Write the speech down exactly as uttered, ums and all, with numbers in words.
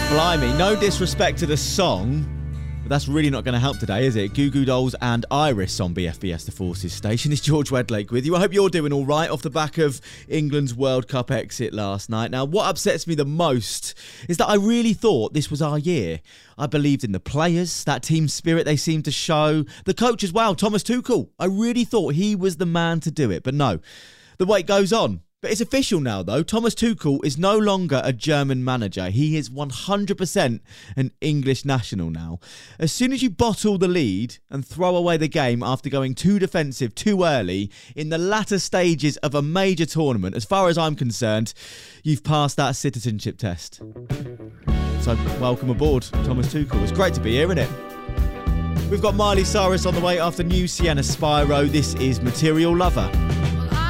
Blimey, no disrespect to the song, but that's really not going to help today, is it? Goo Goo Dolls and Iris on B F B S The Forces station. It's George Wedlake with you. I hope you're doing all right off the back of England's World Cup exit last night. Now, what upsets me the most is that I really thought this was our year. I believed in the players, that team spirit they seemed to show. The coach as well, Thomas Tuchel. I really thought he was the man to do it, but no. The wait goes on. But it's official now, though. Thomas Tuchel is no longer a German manager. He is one hundred percent an English national now. As soon as you bottle the lead and throw away the game after going too defensive too early in the latter stages of a major tournament, as far as I'm concerned, you've passed that citizenship test. So welcome aboard, Thomas Tuchel. It's great to be here, isn't it? We've got Miley Cyrus on the way after new Sienna Spyro. This is Material Lover.